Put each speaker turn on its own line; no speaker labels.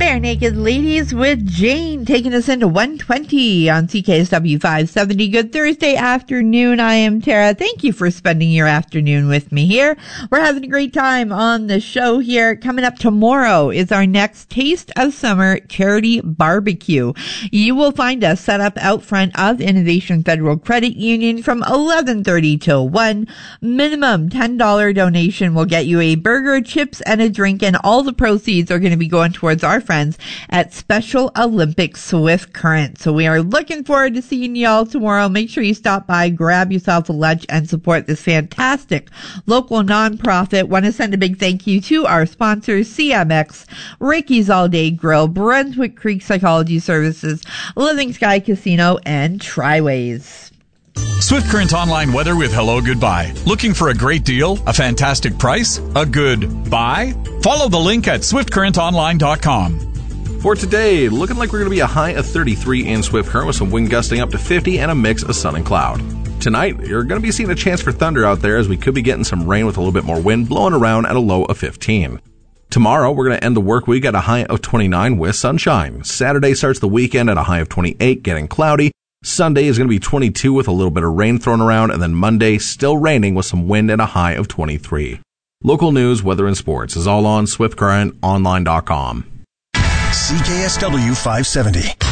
Bare Naked Ladies with Jane taking us into 120 on CKSW 570. Good Thursday afternoon. I am Tara. Thank you for spending your afternoon with me here. We're having a great time on the show here. Coming up tomorrow is our next Taste of Summer charity barbecue. You will find us set up out front of Innovation Federal Credit Union from 11:30 till 1. Minimum $10 donation will get you a burger, chips, and a drink, and all the proceeds are going to be going towards our friends at Special Olympics Swift Current. So we are looking forward to seeing y'all tomorrow. Make sure you stop by, grab yourself a lunch, and support this fantastic local nonprofit. Want to send a big thank you to our sponsors, CMX, Ricky's All Day Grill, Brunswick Creek Psychology Services, Living Sky Casino, and Triways.
Swift Current online weather with Hello Goodbye. Looking for a great deal? A fantastic price? A good buy? Follow the link at swiftcurrentonline.com.
For today, looking like we're going to be a high of 33 in Swift Current with some wind gusting up to 50 and a mix of sun and cloud. Tonight, you're going to be seeing a chance for thunder out there as we could be getting some rain with a little bit more wind blowing around at a low of 15. Tomorrow, we're going to end the work week at a high of 29 with sunshine. Saturday starts the weekend at a high of 28, getting cloudy. Sunday is going to be 22 with a little bit of rain thrown around, and then Monday still raining with some wind and a high of 23. Local news, weather, and sports is all on SwiftCurrentOnline.com.
CKSW 570.